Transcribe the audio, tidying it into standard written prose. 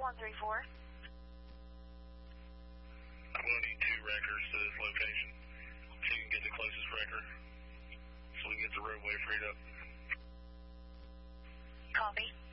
134. I'm going to need 2 wreckers to this location so you can get the closest wrecker so we can get the roadway freed up. Copy.